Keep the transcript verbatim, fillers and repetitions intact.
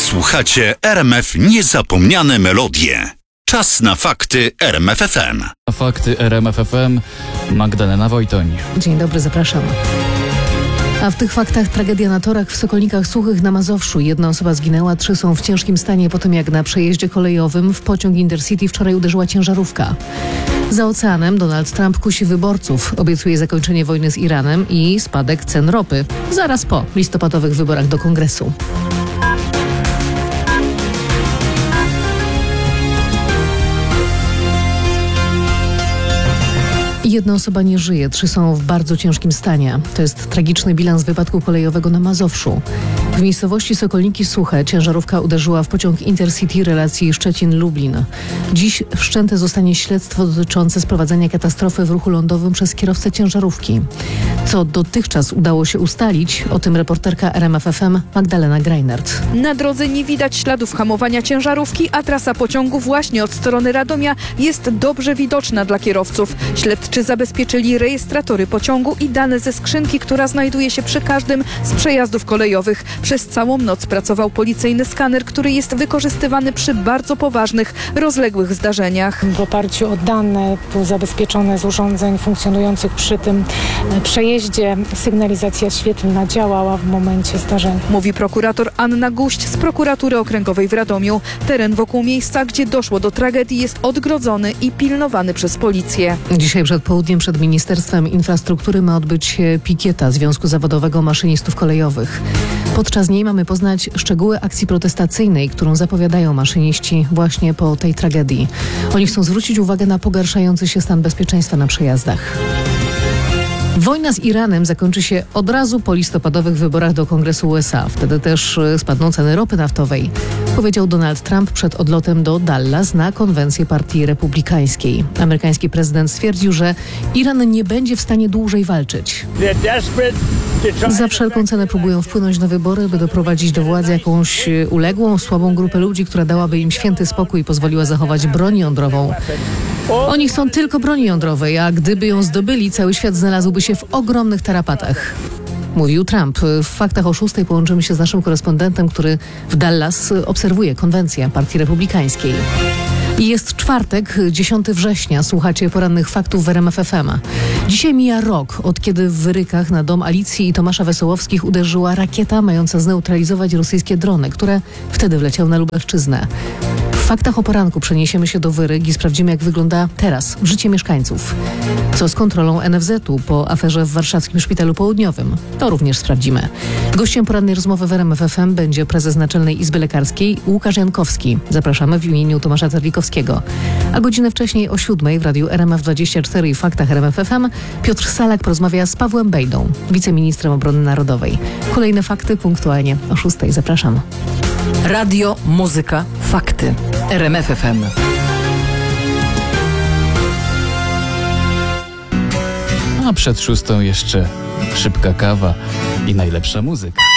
Słuchacie R M F Niezapomniane Melodie. Czas na fakty R M F F M. Fakty R M F F M. Magdalena Wojtoń. Dzień dobry, zapraszam. A w tych faktach tragedia na torach w Sokolnikach Suchych na Mazowszu. Jedna osoba zginęła, trzy są w ciężkim stanie po tym, jak na przejeździe kolejowym w pociąg Intercity wczoraj uderzyła ciężarówka. Za oceanem Donald Trump kusi wyborców. Obiecuje zakończenie wojny z Iranem i spadek cen ropy. Zaraz po listopadowych wyborach do Kongresu. Jedna osoba nie żyje, trzy są w bardzo ciężkim stanie. To jest tragiczny bilans wypadku kolejowego na Mazowszu. W miejscowości Sokolniki Suche ciężarówka uderzyła w pociąg Intercity relacji Szczecin-Lublin. Dziś wszczęte zostanie śledztwo dotyczące sprowadzenia katastrofy w ruchu lądowym przez kierowcę ciężarówki. Co dotychczas udało się ustalić, o tym reporterka R M F F M Magdalena Greinert. Na drodze nie widać śladów hamowania ciężarówki, a trasa pociągu właśnie od strony Radomia jest dobrze widoczna dla kierowców. Śledczy zabezpieczyli rejestratory pociągu i dane ze skrzynki, która znajduje się przy każdym z przejazdów kolejowych. Przez całą noc pracował policyjny skaner, który jest wykorzystywany przy bardzo poważnych, rozległych zdarzeniach. W oparciu o dane było zabezpieczone z urządzeń funkcjonujących przy tym przejeździe sygnalizacja świetlna działała w momencie zdarzenia. Mówi prokurator Anna Guść z prokuratury okręgowej w Radomiu. Teren wokół miejsca, gdzie doszło do tragedii, jest odgrodzony i pilnowany przez policję. Dzisiaj przed południem przed Ministerstwem Infrastruktury ma odbyć się pikieta Związku Zawodowego Maszynistów Kolejowych. Podczas niej mamy poznać szczegóły akcji protestacyjnej, którą zapowiadają maszyniści właśnie po tej tragedii. Oni chcą zwrócić uwagę na pogarszający się stan bezpieczeństwa na przejazdach. Wojna z Iranem zakończy się od razu po listopadowych wyborach do Kongresu U S A. Wtedy też spadną ceny ropy naftowej, powiedział Donald Trump przed odlotem do Dallas na konwencję Partii Republikańskiej. Amerykański prezydent stwierdził, że Iran nie będzie w stanie dłużej walczyć. Za wszelką cenę próbują wpłynąć na wybory, by doprowadzić do władzy jakąś uległą, słabą grupę ludzi, która dałaby im święty spokój i pozwoliła zachować broń jądrową. Oni chcą tylko broni jądrowej, a gdyby ją zdobyli, cały świat znalazłby się w ogromnych tarapatach. Mówił Trump. W faktach o szóstej połączymy się z naszym korespondentem, który w Dallas obserwuje konwencję Partii Republikańskiej. I jest czwartek, dziesiątego września. Słuchacie porannych faktów w R M F F M. Dzisiaj mija rok, od kiedy w Wyrykach na dom Alicji i Tomasza Wesołowskich uderzyła rakieta mająca zneutralizować rosyjskie drony, które wtedy wleciały na Lubelszczyznę. W faktach o poranku przeniesiemy się do Wyryk i sprawdzimy, jak wygląda teraz życie mieszkańców. Co z kontrolą N F Z u po aferze w warszawskim Szpitalu Południowym? To również sprawdzimy. Gościem porannej rozmowy w R M F F M będzie prezes Naczelnej Izby Lekarskiej Łukasz Jankowski. Zapraszamy w imieniu Tomasza Terlikowskiego. A godzinę wcześniej o siódmej w radiu R M F dwadzieścia cztery i faktach R M F F M Piotr Salak porozmawia z Pawłem Bejdą, wiceministrem obrony narodowej. Kolejne fakty punktualnie o szóstej. Zapraszam. Radio, muzyka, fakty. R M F F M. A przed szóstą jeszcze szybka kawa i najlepsza muzyka.